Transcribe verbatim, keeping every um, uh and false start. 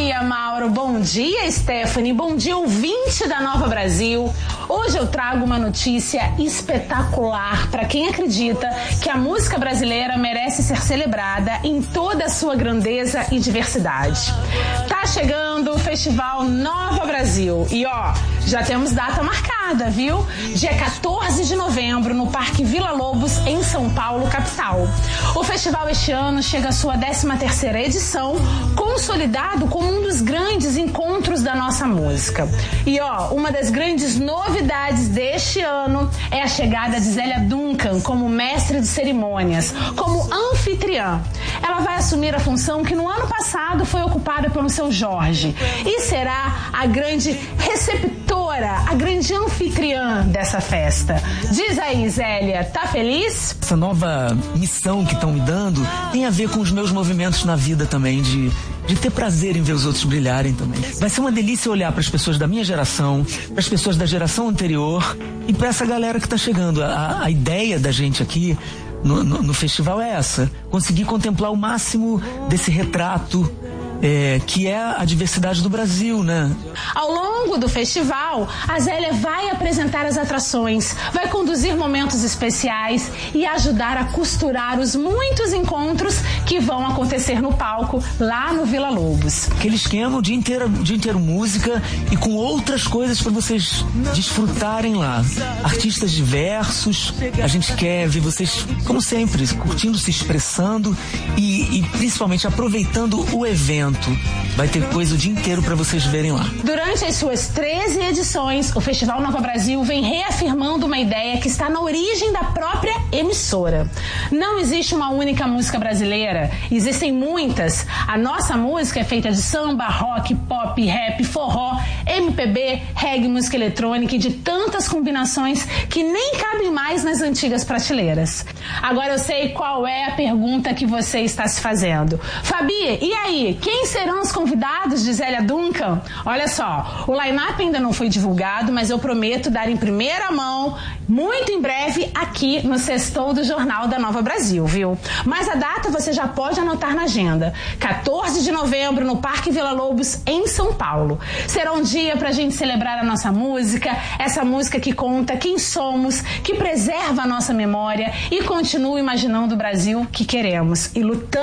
dia, Mauro. Bom dia, Stephanie. Bom dia, ouvinte da Nova Brasil. Hoje eu trago uma notícia espetacular para quem acredita que a música brasileira merece ser celebrada em toda a sua grandeza e diversidade. Tá chegando o Festival Nova Brasil e ó, já temos data marcada, viu? Dia quatorze de novembro no Parque Vila Lobos, em São Paulo, capital. O festival este ano chega à sua décima terceira edição, consolidado como um dos grandes encontros da nossa música. E ó, uma das grandes novidades deste ano é a chegada de Zélia Duncan como mestre de cerimônias, como anfitriã. Ela vai assumir a função que no ano passado foi ocupada pelo seu Jorge e será a grande receptora, a grande anfitriã dessa festa. Diz aí, Zélia, tá feliz? Essa nova missão que estão me dando tem a ver com os meus movimentos na vida também, de, de ter prazer em ver os outros brilharem também. Vai ser uma delícia olhar para as pessoas da minha geração, para as pessoas da geração anterior e para essa galera que está chegando. A, a ideia da gente aqui no, no, no festival é essa: conseguir contemplar o máximo desse retrato É, que é a diversidade do Brasil, né? Ao longo do festival, a Zélia vai apresentar as atrações, vai conduzir momentos especiais e ajudar a costurar os muitos encontros que vão acontecer no palco lá no Vila Lobos. Aquele esquema, o dia inteiro, o dia inteiro música e com outras coisas para vocês desfrutarem lá. Artistas diversos, a gente quer ver vocês, como sempre, curtindo, se expressando e, e principalmente aproveitando o evento. Vai ter coisa o dia inteiro para vocês verem lá. Durante as suas treze edições, o Festival Nova Brasil vem reafirmando uma ideia que está na origem da própria emissora. Não existe uma única música brasileira, existem muitas. A nossa música é feita de samba, rock, pop, rap, forró, M P B, reggae, música eletrônica e de tantas combinações que nem cabem mais nas antigas prateleiras. Agora eu sei qual é a pergunta que você está se fazendo. Fabi, e aí? Quem serão os convidados de Zélia Duncan? Olha só, o line-up ainda não foi divulgado, mas eu prometo dar em primeira mão, muito em breve, aqui no Sextou do Jornal da Nova Brasil, viu? Mas a data você já pode anotar na agenda. quatorze de novembro, no Parque Vila Lobos, em São Paulo. Será um dia pra gente celebrar a nossa música, essa música que conta quem somos, que preserva a nossa memória e continua imaginando o Brasil que queremos e lutando